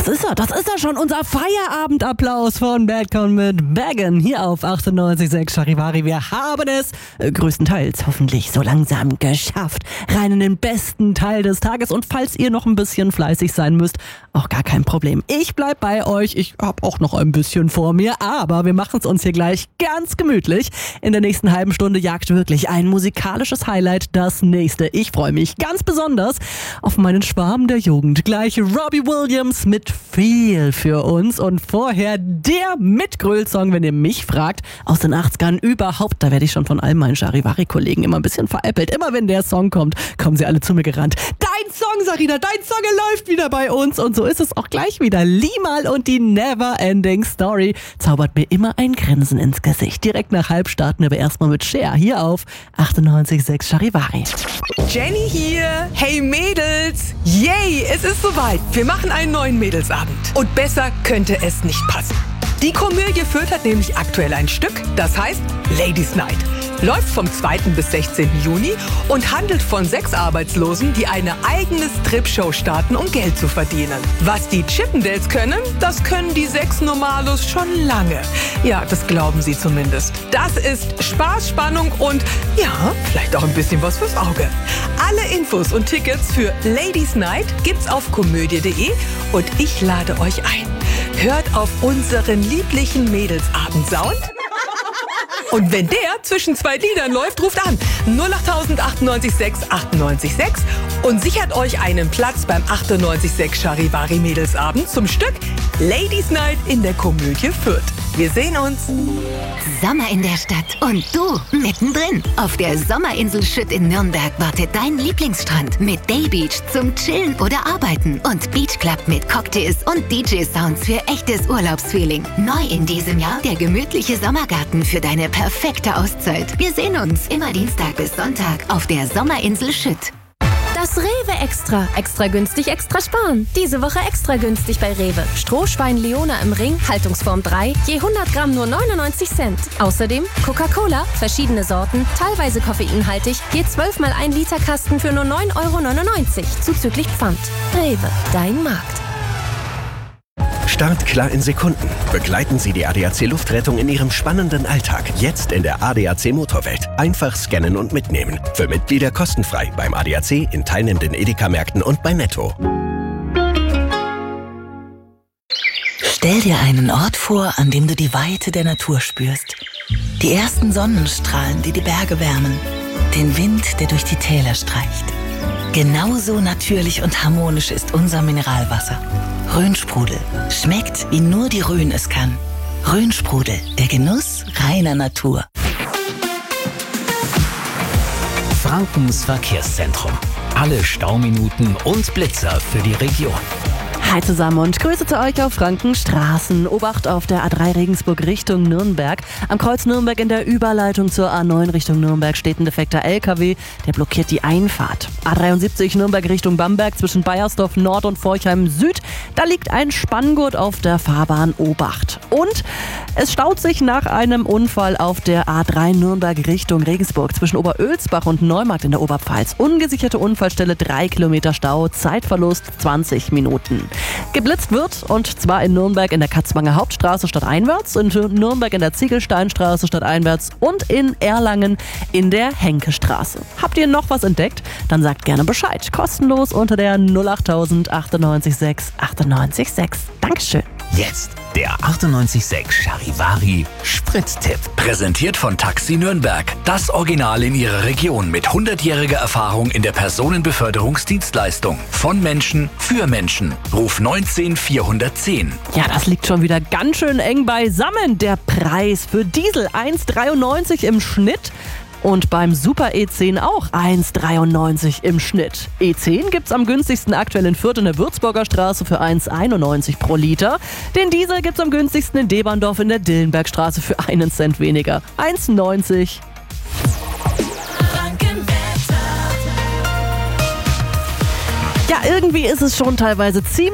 Das ist er schon, unser Feierabendapplaus von Madcon mit Baggin hier auf 98.6 Charivari. Wir haben es größtenteils hoffentlich so langsam geschafft. Rein in den besten Teil des Tages. Und falls ihr noch ein bisschen fleißig sein müsst, auch gar kein Problem. Ich bleib bei euch. Ich habe auch noch ein bisschen vor mir, aber wir machen es uns hier gleich ganz gemütlich. In der nächsten halben Stunde jagt wirklich ein musikalisches Highlight das nächste. Ich freue mich ganz besonders auf meinen Schwarm der Jugend. Gleich Robbie Williams mit Viel für uns und vorher der Mitgröl-Song, wenn ihr mich fragt, aus den 80ern überhaupt. Da werde ich schon von all meinen Charivari-Kollegen immer ein bisschen veräppelt. Immer wenn der Song kommt, kommen sie alle zu mir gerannt. Dein Song, Sarina, dein Song, er läuft wieder bei uns und so ist es auch gleich wieder. Limal und die Never-Ending Story zaubert mir immer ein Grinsen ins Gesicht. Direkt nach halb starten wir erstmal mit Cher hier auf 98.6 Charivari. Jenny hier. Hey Mädels. Yay, es ist soweit. Wir machen einen neuen Mädelsabend. Und besser könnte es nicht passen. Die Komödie Fürth hat nämlich aktuell ein Stück, das heißt Ladies Night. Läuft vom 2. bis 16. Juni und handelt von 6 Arbeitslosen, die eine eigene Strip-Show starten, um Geld zu verdienen. Was die Chippendales können, das können die 6 Normalos schon lange. Ja, das glauben sie zumindest. Das ist Spaß, Spannung und ja, vielleicht auch ein bisschen was fürs Auge. Alle Infos und Tickets für Ladies Night gibt's auf komödie.de und ich lade euch ein. Hört auf unseren lieblichen Mädelsabendsound. Und wenn der zwischen 2 Liedern läuft, ruft an 08000 98 und sichert euch einen Platz beim 98.6 Charivari Mädelsabend zum Stück Ladies Night in der Komödie Fürth. Wir sehen uns. Sommer in der Stadt und du mittendrin. Auf der Sommerinsel Schütt in Nürnberg wartet dein Lieblingsstrand mit Daybeach zum Chillen oder Arbeiten und Beachclub mit Cocktails und DJ-Sounds für echtes Urlaubsfeeling. Neu in diesem Jahr der gemütliche Sommergarten für deine perfekte Auszeit. Wir sehen uns immer Dienstag bis Sonntag auf der Sommerinsel Schütt. Das Rewe Extra. Extra günstig, extra sparen. Diese Woche extra günstig bei Rewe. Strohschwein Leona im Ring, Haltungsform 3, je 100 Gramm nur 99 Cent. Außerdem Coca-Cola, verschiedene Sorten, teilweise koffeinhaltig, je 12 mal 1 Liter Kasten für nur 9,99 Euro, zuzüglich Pfand. Rewe, dein Markt. Startklar in Sekunden. Begleiten Sie die ADAC Luftrettung in Ihrem spannenden Alltag. Jetzt in der ADAC Motorwelt. Einfach scannen und mitnehmen. Für Mitglieder kostenfrei beim ADAC, in teilnehmenden Edeka-Märkten und bei Netto. Stell dir einen Ort vor, an dem du die Weite der Natur spürst. Die ersten Sonnenstrahlen, die die Berge wärmen. Den Wind, der durch die Täler streicht. Genauso natürlich und harmonisch ist unser Mineralwasser. Rhönsprudel. Schmeckt, wie nur die Rhön es kann. Rhönsprudel, der Genuss reiner Natur. Frankens Verkehrszentrum. Alle Stauminuten und Blitzer für die Region. Hi zusammen und Grüße zu euch auf Frankenstraßen. Obacht auf der A3 Regensburg Richtung Nürnberg. Am Kreuz Nürnberg in der Überleitung zur A9 Richtung Nürnberg steht ein defekter LKW, der blockiert die Einfahrt. A73 Nürnberg Richtung Bamberg zwischen Baiersdorf Nord und Forchheim Süd. Da liegt ein Spanngurt auf der Fahrbahn. Obacht. Und es staut sich nach einem Unfall auf der A3 Nürnberg Richtung Regensburg zwischen Oberölsbach und Neumarkt in der Oberpfalz. Ungesicherte Unfallstelle, 3 Kilometer Stau, Zeitverlust 20 Minuten. Geblitzt wird, und zwar in Nürnberg in der Katzmanger Hauptstraße stadteinwärts, in Nürnberg in der Ziegelsteinstraße stadteinwärts und in Erlangen in der Henkestraße. Habt ihr noch was entdeckt? Dann sagt gerne Bescheid. Kostenlos unter der 08000 98.6 98.6. Dankeschön. Jetzt der 98.6 Charivari Sprittipp. Präsentiert von Taxi Nürnberg. Das Original in Ihrer Region mit 100-jähriger Erfahrung in der Personenbeförderungsdienstleistung. Von Menschen für Menschen. Ruf 19 410. Ja, das liegt schon wieder ganz schön eng beisammen. Der Preis für Diesel 1,93 im Schnitt. Und beim Super E10 auch 1,93 im Schnitt. E10 gibt's am günstigsten aktuell in Fürth in der Würzburger Straße für 1,91 pro Liter. Den Diesel gibt's am günstigsten in Deberndorf in der Dillenbergstraße für 1 Cent weniger. 1,90. Ja, irgendwie ist es schon teilweise ziemlich